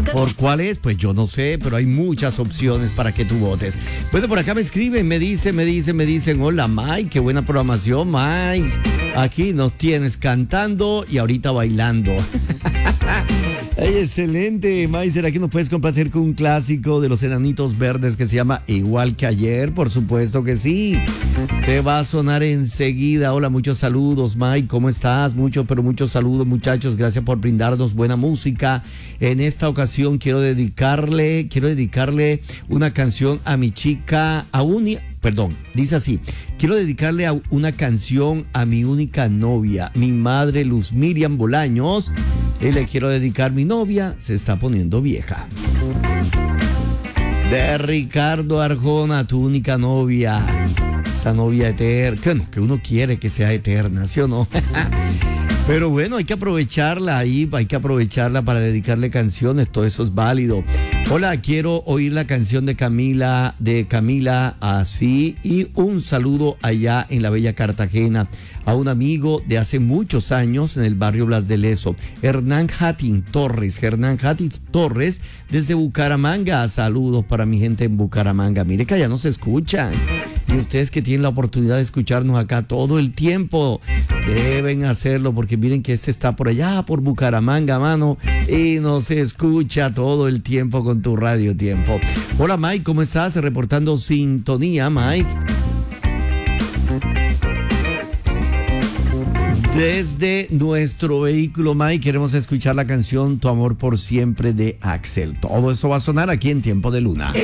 ¿Por cuál es? Pues yo no sé, pero hay muchas opciones para que tú votes. Bueno, por acá me escriben, me dicen, hola Mike, qué buena programación, Mike. Aquí nos tienes cantando y ahorita bailando. Ay, excelente, Mike. ¿Será que nos puedes complacer con un clásico de los Enanitos Verdes que se llama Igual que ayer? Por supuesto que sí. Te va a sonar enseguida. Hola, muchos saludos, Mike. ¿Cómo estás? Muchos saludos, muchachos. Gracias por brindarnos buena música. En esta ocasión quiero dedicarle una canción a mi chica, dice así: quiero dedicarle una canción a mi única novia, mi madre Luz Miriam Bolaños, y le quiero dedicar Mi novia se está poniendo vieja. De Ricardo Arjona, tu única novia, esa novia eterna, que uno quiere que sea eterna, ¿sí o no? Pero bueno, hay que aprovecharla para dedicarle canciones, todo eso es válido. Hola, quiero oír la canción de Camila, así, y un saludo allá en la bella Cartagena a un amigo de hace muchos años en el barrio Blas de Lezo, Hernán Hatín Torres, desde Bucaramanga. Saludos para mi gente en Bucaramanga. Mire que allá nos escuchan. Y ustedes que tienen la oportunidad de escucharnos acá todo el tiempo, deben hacerlo, porque miren que está por allá, por Bucaramanga, mano, y nos escucha todo el tiempo con tu Radio Tiempo. Hola, Mike, ¿cómo estás? Reportando sintonía, Mike. Desde nuestro vehículo, Mike, queremos escuchar la canción Tu amor por siempre de Axel. Todo eso va a sonar aquí en Tiempo de Luna.